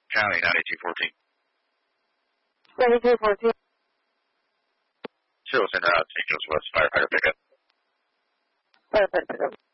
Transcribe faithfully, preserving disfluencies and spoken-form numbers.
County ninety-two fourteen. ninety-two fourteen. Still in uh, Saint Joseph West firefighter pickup. Firefighter pickup.